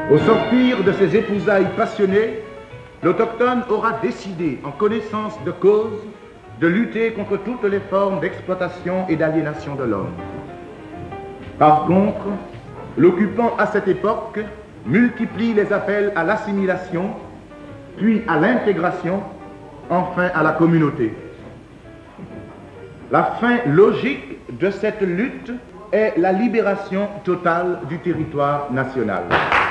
Au sortir de ces épousailles passionnées, l'Autochtone aura décidé, en connaissance de cause, de lutter contre toutes les formes d'exploitation et d'aliénation de l'homme. Par contre, l'occupant à cette époque multiplie les appels à l'assimilation, puis à l'intégration, enfin à la communauté. La fin logique de cette lutte est la libération totale du territoire national.